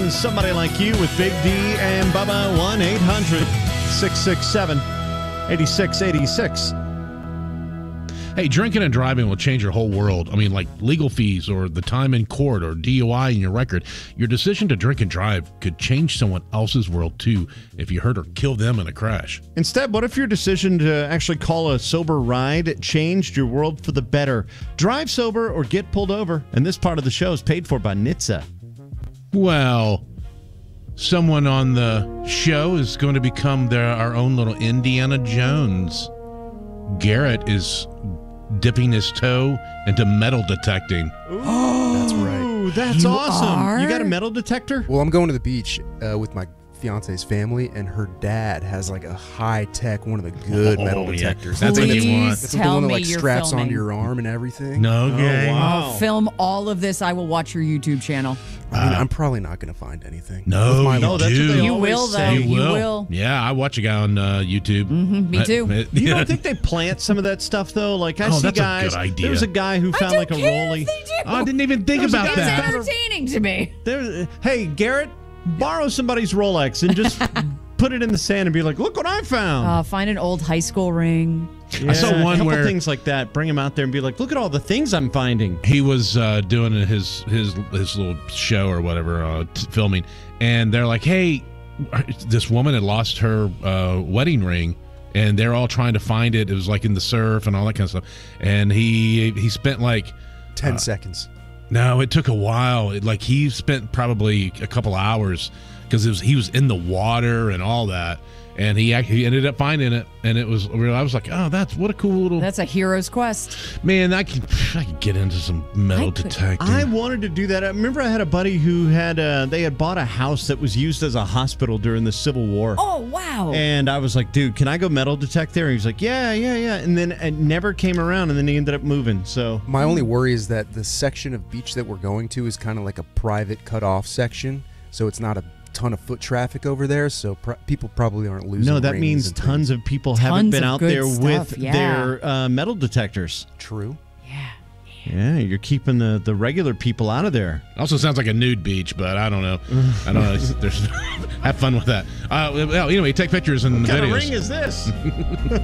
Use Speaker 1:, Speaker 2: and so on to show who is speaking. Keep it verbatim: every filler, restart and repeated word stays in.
Speaker 1: Finding Somebody Like You with Big D and Bubba. one eight hundred six six seven eight six eight six.
Speaker 2: Hey, drinking and driving will change your whole world. I mean, like legal fees or the time in court or D U I in your record. Your decision to drink and drive could change someone else's world, too, if you hurt or kill them in a crash.
Speaker 1: Instead, what if your decision to actually call a sober ride changed your world for the better? Drive sober or get pulled over. And this part of the show is paid for by N H T S A.
Speaker 2: Well, someone on the show is going to become their our own little Indiana Jones. Garrett is dipping his toe into metal detecting.
Speaker 1: Ooh, that's right. That's
Speaker 3: You
Speaker 1: awesome.
Speaker 3: are?
Speaker 1: You got a metal detector?
Speaker 4: Well, I'm going to the beach uh, with my fiance's family, and her dad has like a high-tech, one of the good
Speaker 2: Oh,
Speaker 4: metal
Speaker 2: yeah.
Speaker 4: detectors.
Speaker 2: That's what you want.
Speaker 4: That's like the
Speaker 3: tell
Speaker 4: one that
Speaker 3: me
Speaker 4: like
Speaker 3: you're
Speaker 4: straps
Speaker 3: filming.
Speaker 4: onto your arm and everything.
Speaker 2: No, okay.
Speaker 1: Oh, wow.
Speaker 3: I'll film all of this. I will watch your YouTube channel.
Speaker 4: I mean,
Speaker 2: Uh,
Speaker 4: I'm probably not going to find anything.
Speaker 2: No,
Speaker 4: With my
Speaker 2: you
Speaker 1: No, that's what
Speaker 2: do.
Speaker 1: they
Speaker 3: You
Speaker 1: always
Speaker 3: will, though.
Speaker 1: say.
Speaker 2: You
Speaker 3: You
Speaker 2: will.
Speaker 3: will.
Speaker 2: Yeah, I watch a guy on uh, YouTube.
Speaker 3: Mhm, me
Speaker 2: Uh,
Speaker 3: too.
Speaker 2: it-
Speaker 1: You
Speaker 2: yeah.
Speaker 1: don't think they plant some of that stuff, though? Like, I
Speaker 2: Oh,
Speaker 1: see
Speaker 2: that's a
Speaker 1: guys.
Speaker 2: good idea.
Speaker 1: There was a guy who
Speaker 3: I
Speaker 1: found
Speaker 3: don't
Speaker 1: like a
Speaker 3: care
Speaker 1: rolly.
Speaker 3: if they do.
Speaker 2: Oh, I didn't even think
Speaker 1: There's a
Speaker 2: about
Speaker 1: guy
Speaker 3: It's
Speaker 1: that-
Speaker 2: that.
Speaker 3: entertaining to me.
Speaker 1: There, hey, Garrett, borrow somebody's Rolex and just put it in the sand and be like, look what I found.
Speaker 3: Uh, find an old high school ring.
Speaker 1: Yeah,
Speaker 2: I saw
Speaker 1: a
Speaker 2: one
Speaker 1: couple
Speaker 2: where-
Speaker 1: things like that. Bring him out there and be like, look at all the things I'm finding.
Speaker 2: He was uh, doing his his his little show or whatever, uh, t- filming, and they're like, "Hey, this woman had lost her uh, wedding ring, and they're all trying to find it. It was like in the surf and all that kind of stuff." And he he spent like
Speaker 4: Ten
Speaker 2: Uh,
Speaker 4: seconds.
Speaker 2: no, it took a while. It, like he spent probably a couple hours because it was he was in the water and all that, and he act- he ended up finding it, and it was real. I was like, "Oh, that's what a cool little
Speaker 3: That's a hero's quest.
Speaker 2: man." I can I can get into some metal
Speaker 3: I could-
Speaker 2: detecting.
Speaker 1: I wanted to do that. I remember I had a buddy who had, uh, they had bought a house that was used as a hospital during the Civil War.
Speaker 3: Oh, wow.
Speaker 1: And I was like, dude, can I go metal detect there? And he was like, yeah, yeah, yeah. And then it never came around, and then he ended up moving. So
Speaker 4: My only worry is that the section of beach that we're going to is kind of like a private cut-off section, so it's not a ton of foot traffic over there, so pr- people probably aren't losing
Speaker 1: no, that
Speaker 4: rings
Speaker 1: means
Speaker 4: and
Speaker 1: tons
Speaker 4: things.
Speaker 1: of people haven't
Speaker 3: Tons
Speaker 1: been
Speaker 3: of
Speaker 1: out
Speaker 3: good
Speaker 1: there
Speaker 3: stuff,
Speaker 1: with
Speaker 3: yeah.
Speaker 1: their uh, metal detectors.
Speaker 4: True.
Speaker 3: Yeah.
Speaker 1: Yeah, you're keeping the, the regular people out of there.
Speaker 2: Also sounds like a nude beach, but I don't know. I don't know. There's, have fun with that. Uh, well, anyway, take pictures and
Speaker 1: What kind
Speaker 2: videos.
Speaker 1: of ring is this?